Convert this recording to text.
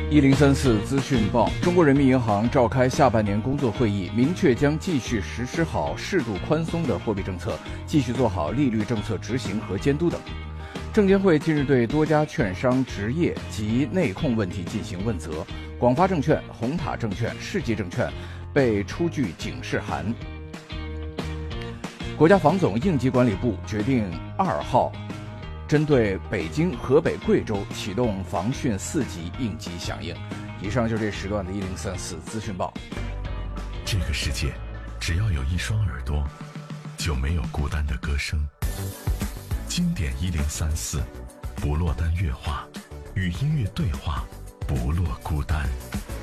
1034资讯报：中国人民银行召开下半年工作会议，明确将继续实施好适度宽松的货币政策，继续做好利率政策执行和监督等。证监会近日对多家券商执业及内控问题进行问责，广发证券、红塔证券、世纪证券被出具警示函。国家防总应急管理部决定2号针对北京、河北、贵州启动防汛4级应急响应。以上就是这时段的1034资讯报。 这个世界，只要有一双耳朵，就没有孤单的歌声。经典1034，不落单乐话，与音乐对话，不落孤单。